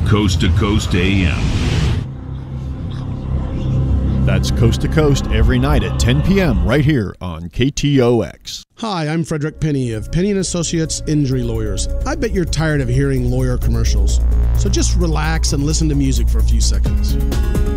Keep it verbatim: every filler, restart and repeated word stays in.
Coast to Coast A M. That's Coast to Coast every night at ten p.m. right here on K T O X. Hi, I'm Frederick Penny of Penny and Associates Injury Lawyers. I bet you're tired of hearing lawyer commercials, so just relax and listen to music for a few seconds.